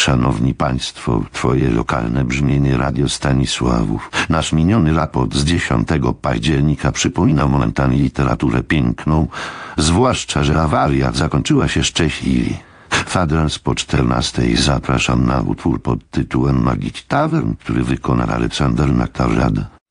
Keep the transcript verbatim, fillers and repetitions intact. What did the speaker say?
Szanowni Państwo, twoje lokalne brzmienie Radio Stanisławów. Nasz miniony raport z dziesiątego października przypomina momentami literaturę piękną, zwłaszcza, że awaria zakończyła się szczęśliwie. Kwadrans po czternastej zapraszam na utwór pod tytułem Magic Tavern, który wykona Aleksander Naktarjada.